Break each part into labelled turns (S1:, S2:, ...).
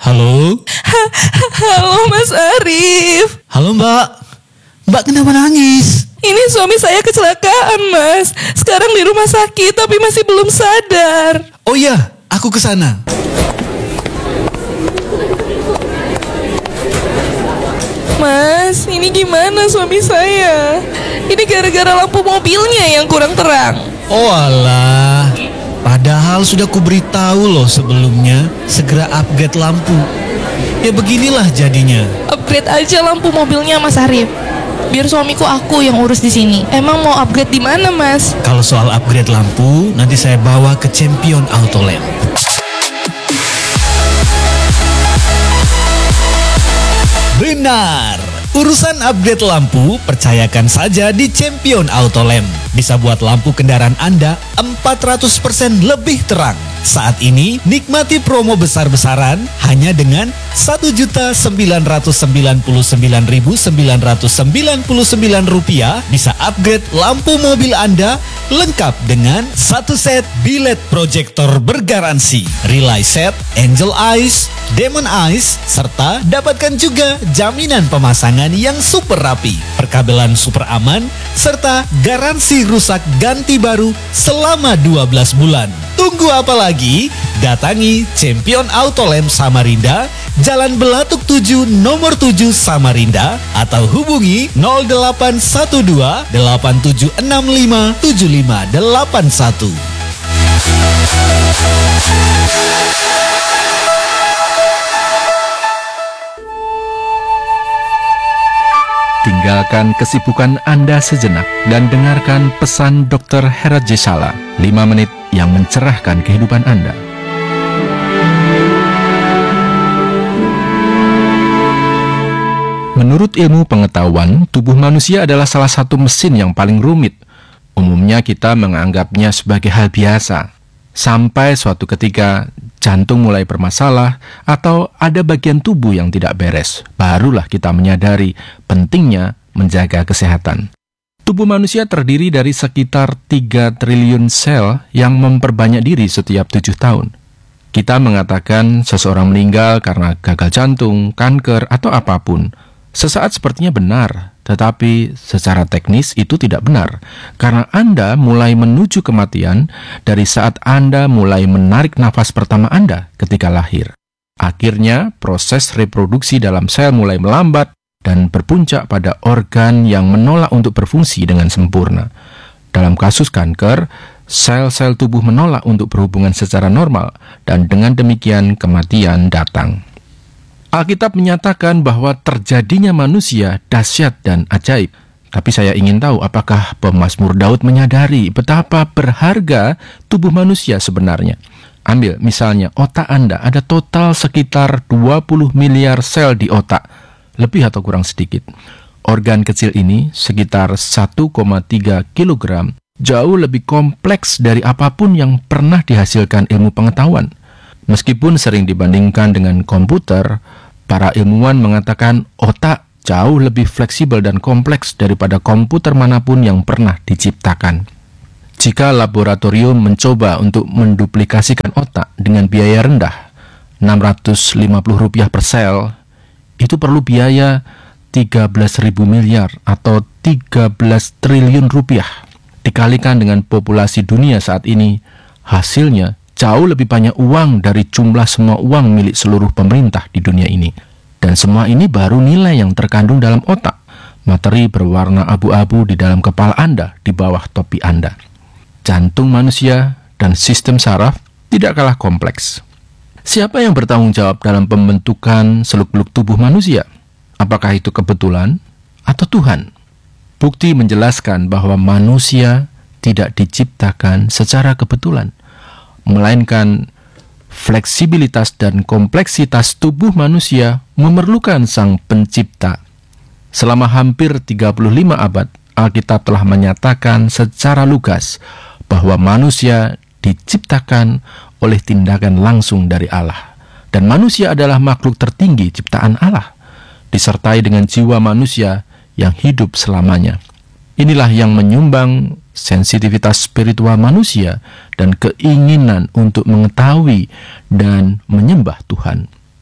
S1: Halo?
S2: Halo Mas Arif.
S1: Halo Mbak. Mbak kenapa nangis?
S2: Ini suami saya kecelakaan Mas. Sekarang di rumah sakit tapi masih belum sadar.
S1: Oh iya, aku ke sana.
S2: Mas, ini gimana suami saya? Ini gara-gara lampu mobilnya yang kurang terang.
S1: Oh alah. Padahal sudah kuberitahu loh sebelumnya, segera upgrade lampu. Ya beginilah jadinya.
S2: Upgrade aja lampu mobilnya Mas Arif. Biar suamiku aku yang urus di sini. Emang mau upgrade di mana Mas?
S1: Kalau soal upgrade lampu, nanti saya bawa ke Champion Auto Lamp. Benar. Urusan upgrade lampu, percayakan saja di Champion Auto Lamp. Bisa buat lampu kendaraan Anda 400% lebih terang. Saat ini, nikmati promo besar-besaran hanya dengan Rp1.099.999 bisa upgrade lampu mobil Anda lengkap dengan satu set bilet proyektor bergaransi, Relay Set, Angel Eyes, Demon Eyes, serta dapatkan juga jaminan pemasangan yang super rapi, perkabelan super aman, serta garansi rusak ganti baru selama 12 bulan. Tunggu apa lagi? Datangi Champion Auto Lamp Samarinda, Jalan Belatuk 7 nomor 7 Samarinda, atau hubungi 0812 8765 7581.
S3: Tinggalkan kesibukan Anda sejenak dan dengarkan pesan Dr. Herat Jesala, 5 menit yang mencerahkan kehidupan Anda. Menurut ilmu pengetahuan, tubuh manusia adalah salah satu mesin yang paling rumit. Umumnya kita menganggapnya sebagai hal biasa. Sampai suatu ketika jantung mulai bermasalah atau ada bagian tubuh yang tidak beres, barulah kita menyadari pentingnya menjaga kesehatan. Tubuh manusia terdiri dari sekitar 3 triliun sel yang memperbanyak diri setiap 7 tahun. Kita mengatakan seseorang meninggal karena gagal jantung, kanker, atau apapun. Sesaat sepertinya benar, tetapi secara teknis itu tidak benar, karena Anda mulai menuju kematian dari saat Anda mulai menarik nafas pertama Anda ketika lahir. Akhirnya, proses reproduksi dalam sel mulai melambat dan berpuncak pada organ yang menolak untuk berfungsi dengan sempurna. Dalam kasus kanker, sel-sel tubuh menolak untuk berhubungan secara normal, dan dengan demikian kematian datang. Alkitab menyatakan bahwa terjadinya manusia dahsyat dan ajaib. Tapi saya ingin tahu apakah pemazmur Daud menyadari betapa berharga tubuh manusia sebenarnya. Ambil misalnya otak Anda, ada total sekitar 20 miliar sel di otak. Lebih atau kurang sedikit. Organ kecil ini sekitar 1,3 kilogram, jauh lebih kompleks dari apapun yang pernah dihasilkan ilmu pengetahuan. Meskipun sering dibandingkan dengan komputer, para ilmuwan mengatakan otak jauh lebih fleksibel dan kompleks daripada komputer manapun yang pernah diciptakan. Jika laboratorium mencoba untuk menduplikasikan otak dengan biaya rendah, Rp650 per sel, itu perlu biaya 13.000 miliar atau 13 triliun rupiah. Dikalikan dengan populasi dunia saat ini, hasilnya jauh lebih banyak uang dari jumlah semua uang milik seluruh pemerintah di dunia ini. Dan semua ini baru nilai yang terkandung dalam otak. Materi berwarna abu-abu di dalam kepala Anda, di bawah topi Anda. Jantung manusia dan sistem saraf tidak kalah kompleks. Siapa yang bertanggung jawab dalam pembentukan seluk-beluk tubuh manusia? Apakah itu kebetulan atau Tuhan? Bukti menjelaskan bahwa manusia tidak diciptakan secara kebetulan, melainkan fleksibilitas dan kompleksitas tubuh manusia memerlukan Sang Pencipta. Selama hampir 35 abad, Alkitab telah menyatakan secara lugas bahwa manusia diciptakan oleh tindakan langsung dari Allah. Dan manusia adalah makhluk tertinggi ciptaan Allah, disertai dengan jiwa manusia yang hidup selamanya. Inilah yang menyumbang sensitivitas spiritual manusia dan keinginan untuk mengetahui dan menyembah Tuhan.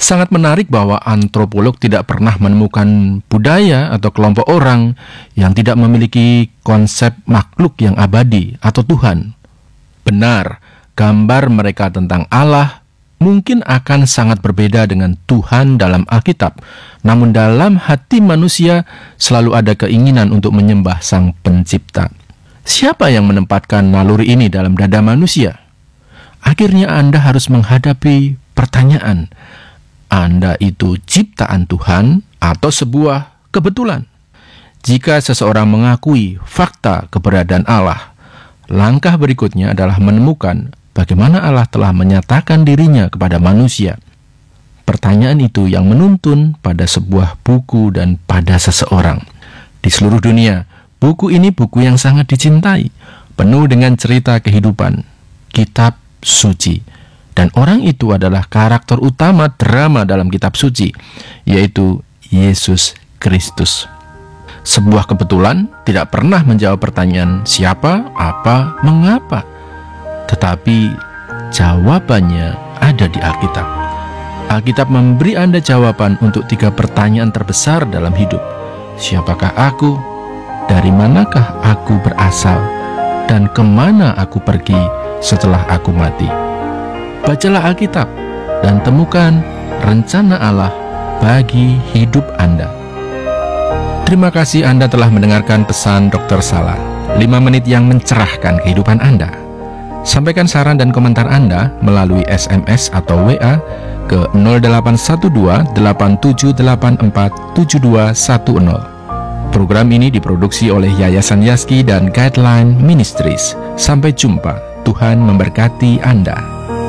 S3: Sangat menarik bahwa antropolog tidak pernah menemukan budaya atau kelompok orang yang tidak memiliki konsep makhluk yang abadi atau Tuhan. Benar, gambar mereka tentang Allah mungkin akan sangat berbeda dengan Tuhan dalam Alkitab. Namun dalam hati manusia selalu ada keinginan untuk menyembah Sang Pencipta. Siapa yang menempatkan naluri ini dalam dada manusia? Akhirnya Anda harus menghadapi pertanyaan, Anda itu ciptaan Tuhan atau sebuah kebetulan? Jika seseorang mengakui fakta keberadaan Allah, langkah berikutnya adalah menemukan bagaimana Allah telah menyatakan dirinya kepada manusia. Pertanyaan itu yang menuntun pada sebuah buku dan pada seseorang. Di seluruh dunia, buku ini buku yang sangat dicintai, penuh dengan cerita kehidupan, kitab suci. Dan orang itu adalah karakter utama drama dalam kitab suci, yaitu Yesus Kristus. Sebuah kebetulan tidak pernah menjawab pertanyaan siapa, apa, mengapa. Tetapi jawabannya ada di Alkitab. Alkitab memberi Anda jawaban untuk 3 pertanyaan terbesar dalam hidup. Siapakah aku? Dari manakah aku berasal? Dan kemana aku pergi setelah aku mati? Bacalah Alkitab dan temukan rencana Allah bagi hidup Anda. Terima kasih Anda telah mendengarkan pesan Dr. Salah, 5 menit yang mencerahkan kehidupan Anda. Sampaikan saran dan komentar Anda melalui SMS atau WA ke 0812 8784 7210. Program ini diproduksi oleh Yayasan Yaski dan Guideline Ministries. Sampai jumpa. Tuhan memberkati Anda.